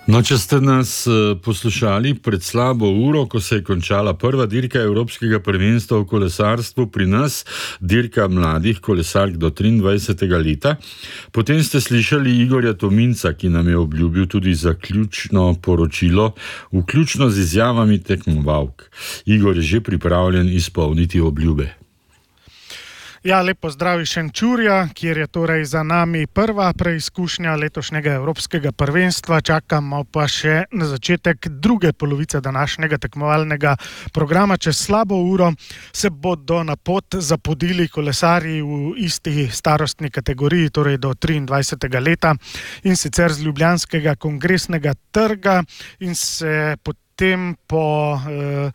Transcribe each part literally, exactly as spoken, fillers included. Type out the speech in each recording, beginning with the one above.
No, če ste nas poslušali pred slabo uro, ko se je končala prva dirka Evropskega prvenstva v kolesarstvu pri nas, dirka mladih kolesark do triindvajsetega leta, potem ste slišali Igorja Tominca, ki nam je obljubil tudi zaključno poročilo, vključno z izjavami tekmovalk. Igor je že pripravljen izpolniti obljube. Ja, lepo zdrav iz Šenčurja, kjer je torej za nami prva preizkušnja letošnjega Evropskega prvenstva. Čakamo pa še na začetek druge polovice današnjega tekmovalnega programa. Čez slabo uro se bodo na pot zapodili kolesarji v isti starostni kategoriji, torej do triindvajsetega leta, in sicer z Ljubljanskega kongresnega trga, in se potem po eh,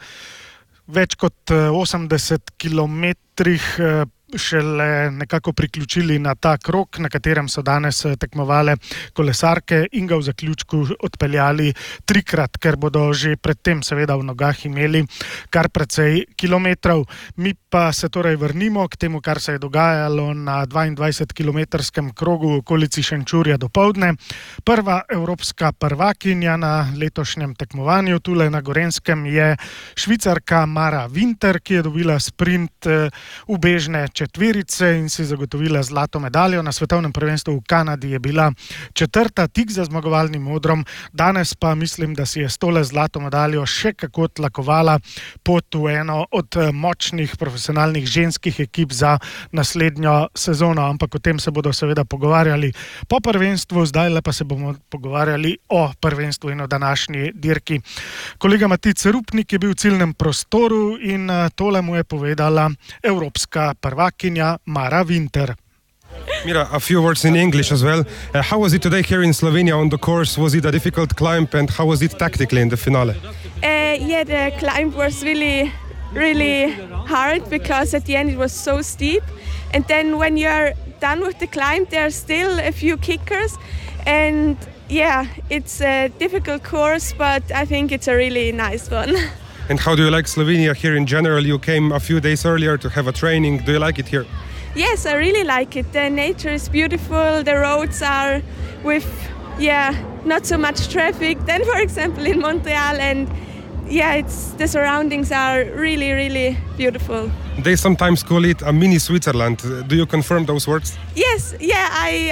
več kot osemdeset kilometrih eh, šele nekako priključili na ta krog, na katerem so danes tekmovale kolesarke, in ga v zaključku odpeljali trikrat, ker bodo že predtem seveda v nogah imeli kar precej kilometrov. Mi pa se torej vrnimo k temu, kar se je dogajalo na dvaindvajsetkilometrskem krogu v okolici Šenčurja dopoldne. Prva evropska prvakinja na letošnjem tekmovanju tule na Gorenjskem je Švicarka Mara Winter, ki je dobila sprint ubežne četverice in si zagotovila zlato medaljo. Na svetovnem prvenstvu v Kanadi je bila četrta, tik za zmagovalnim odrom. Danes pa mislim, da si je s tole zlato medaljo še kako tlakovala pot v eno od močnih profesionalnih ženskih ekip za naslednjo sezono, ampak o tem se bodo seveda pogovarjali po prvenstvu, zdaj pa se bomo pogovarjali o prvenstvu in o današnji dirki. Kolega Matic Rupnik je bil v ciljnem prostoru in tole mu je povedala evropska prvakinja Mara Winter. Mira, a few words in English as well. Uh, how was it today here in Slovenia on the course? Was it a difficult climb, and how was it tactically in the finale? Uh, yeah, the climb was really, really hard because at the end it was so steep. And then when you're done with the climb, there are still a few kickers. And yeah, it's a difficult course, but I think it's a really nice one. And how do you like Slovenia here in general? You came a few days earlier to have a training. Do you like it here? Yes, I really like it. The nature is beautiful. The roads are with, yeah, not so much traffic than, for example, in Montreal. And yeah, it's the surroundings are really, really beautiful. They sometimes call it a mini Switzerland. Do you confirm those words? Yes, yeah, I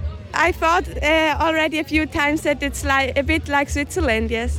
I thought uh, already a few times that it's like a bit like Switzerland, yes.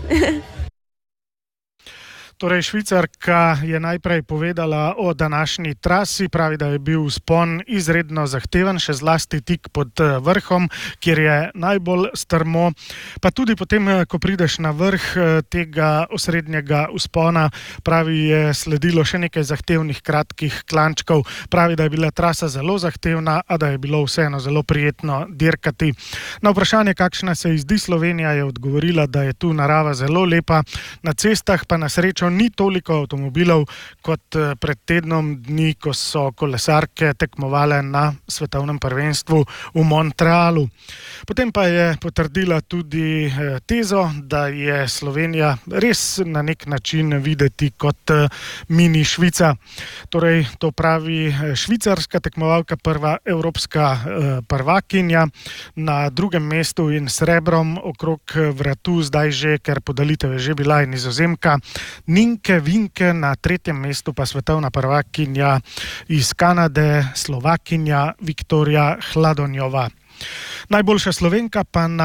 Torej, Švicarka je najprej povedala o današnji trasi, pravi, da je bil vzpon izredno zahteven, še zlasti tik pod vrhom, kjer je najbolj strmo. Pa tudi potem, ko prideš na vrh tega osrednjega vzpona, pravi, je sledilo še nekaj zahtevnih kratkih klančkov. Pravi, da je bila trasa zelo zahtevna, a da je bilo vseeno zelo prijetno dirkati. Na vprašanje, kakšna se izdi Slovenija, je odgovorila, da je tu narava zelo lepa, na cestah pa na srečo ni toliko avtomobilov kot pred tednom dni, ko so kolesarke tekmovale na svetovnem prvenstvu v Montrealu. Potem pa je potrdila tudi tezo, da je Slovenija res na nek način videti kot mini Švica. Torej, to pravi švicarska tekmovalka, prva evropska prvakinja, na drugem mestu in srebrom okrog vratu zdaj že, ker podalitev je že bila, in Nizozemka Ninke Vinke, na tretjem mestu pa svetovna prvakinja iz Kanade, Slovakinja Viktorija Hladonjova. Najboljša Slovenka pa na